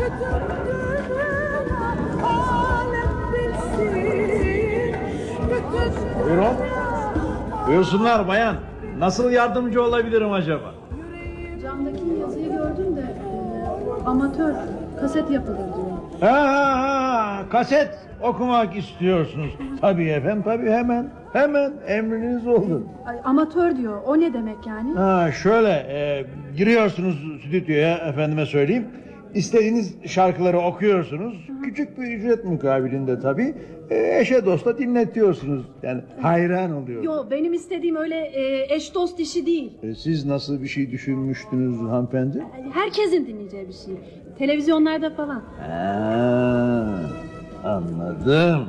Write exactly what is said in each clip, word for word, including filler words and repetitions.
Buyurun. Buyursunlar bayan. Nasıl yardımcı olabilirim acaba? Camdaki yazıyı gördüm de e, amatör kaset yapılır diyor. Ha, ha, ha, kaset okumak istiyorsunuz. Tabii efendim, tabii, hemen hemen emriniz olur. Ay, amatör diyor. O ne demek yani? Ha, şöyle e, giriyorsunuz stüdyoya, efendime söyleyeyim. İstediğiniz şarkıları okuyorsunuz. Hı-hı. Küçük bir ücret mukabilinde tabii. E, eşe dosta dinletiyorsunuz. Yani hayran oluyor. Yo, benim istediğim öyle e, eş dost işi değil. E, siz nasıl bir şey düşünmüştünüz hanımefendi? Herkesin dinleyeceği bir şey. Televizyonlarda falan. Ha, anladım.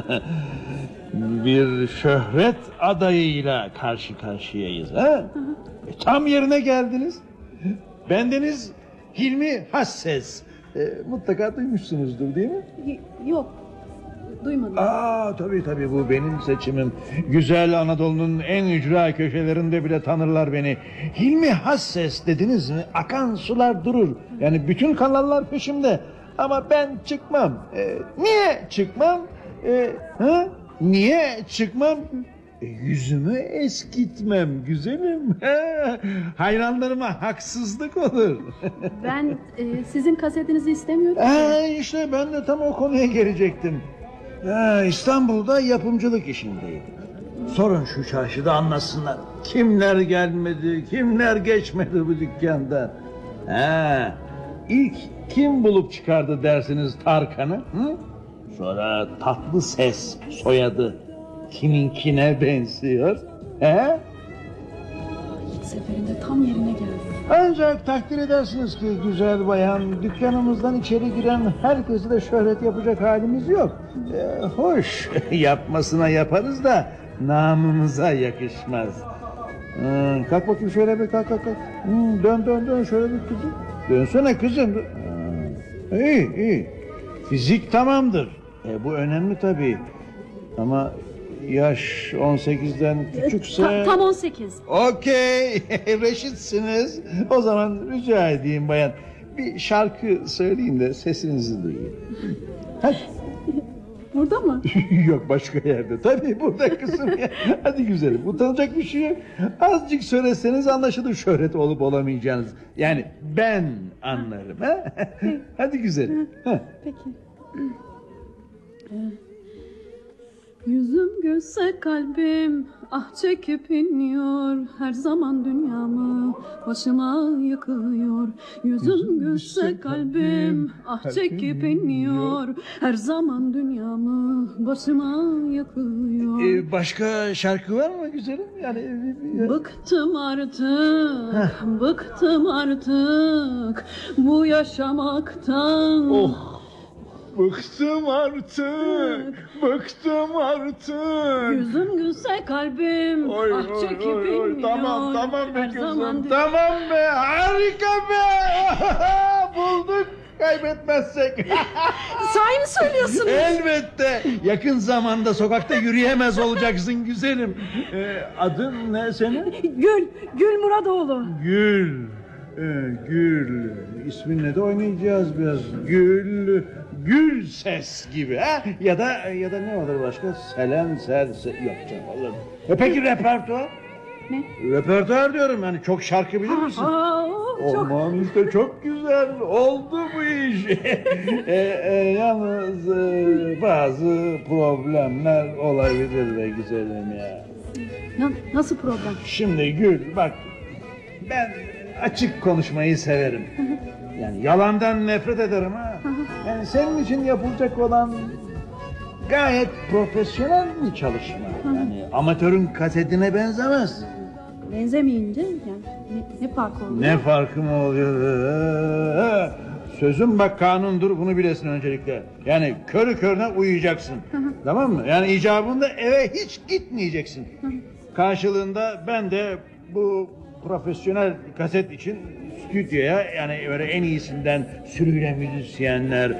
Bir şöhret adayıyla karşı karşıyayız. Ha? Hı hı. E, tam yerine geldiniz. Bendeniz Hilmi Hasses. E, mutlaka duymuşsunuzdur değil mi? Y- yok. Duymadım. Aa, tabii tabii, bu benim seçimim. Güzel Anadolu'nun en ücra köşelerinde bile tanırlar beni. Hilmi Hasses dediniz mi akan sular durur. Yani bütün kanallar peşimde. Ama ben çıkmam. E, niye çıkmam? E, ha? Niye çıkmam? E, yüzümü eskitmem güzelim. Hayranlarıma haksızlık olur. Ben e, sizin kasetinizi istemiyorum. Ee, işte ben de tam o konuya gelecektim. Ya, İstanbul'da yapımcılık işindeyim. Sorun şu çarşıda anlasınlar. Kimler gelmedi, kimler geçmedi bu dükkanda. He, ilk kim bulup çıkardı dersiniz Tarkan'ı? Hı? Sonra tatlı ses soyadı kiminkine benziyor. He? İlk seferinde tam yerine geldi. Ancak takdir edersiniz ki güzel bayan, dükkanımızdan içeri giren herkesi de şöhret yapacak halimiz yok. Ee, hoş, yapmasına yaparız da namımıza yakışmaz. Hmm, kalk bakayım şöyle bir, kalk kalk kalk. Hmm, dön dön dön şöyle bir kızım. Dönsene kızım. Hmm, iyi iyi. Fizik tamamdır. E, bu önemli tabii. Ama yaş on sekizden küçükse... Ta- tam on sekiz. Okey, reşitsiniz. O zaman rica edeyim bayan, bir şarkı söyleyin de sesinizi duyayım. Hadi. Burada mı? Yok, başka yerde. Tabii burada kızım ya. Hadi güzelim, utanacak bir şey yok. Azıcık söyleseniz anlaşılır şöhret olup olamayacağınız. Yani ben anlarım. Ha? Hadi güzelim. Ha. Peki. Yüzüm gülse kalbim ah çekip iniyor, her zaman dünyamı başıma yıkıyor. Yüzüm gülse kalbim ah çekip iniyor, her zaman dünyamı başıma yıkıyor. Ee, başka şarkı var mı güzelim? Yani bıktım artık, bıktım artık bu yaşamaktan. Oh. Bıktım artık, bıktım artık. Yüzüm gülse kalbim, oy, ah oy, çekip oy, oy. inmiyor. Tamam, tamam be Her kızım, zaman... tamam be, harika be. Bulduk, kaybetmezsek. Sahi mi söylüyorsunuz? Elbette, yakın zamanda sokakta yürüyemez olacaksın güzelim. Ee, adın ne senin? Gül, Gül Muradoğlu. Gül, ee, Gül. İsminle de oynayacağız biraz. Gül... Gül ses gibi ha, ya da ya da ne olur başka, Selen ser se... yok canım olur. E peki repertuar? Ne? Repertuar diyorum, yani çok şarkı bilir misin? Aa, çok... Aman işte çok güzel oldu bu iş. e, e, yalnız e, bazı problemler olabilir be güzelim ya. Na, nasıl problem? Şimdi Gül bak, ben açık konuşmayı severim. Yani yalandan nefret ederim ha. Yani senin için yapılacak olan gayet profesyonel bir çalışma. Yani amatörün kasetine benzemez. Benzemeyince yani ne, ne fark oluyor? Ne farkı mı oluyor? Sözüm bak kanundur, bunu bilesin öncelikle. Yani körü körüne uyuyacaksın. Tamam mı? Yani icabında eve hiç gitmeyeceksin. Karşılığında ben de bu profesyonel kaset için stüdyoya, yani böyle en iyisinden sürüyle müzisyenler,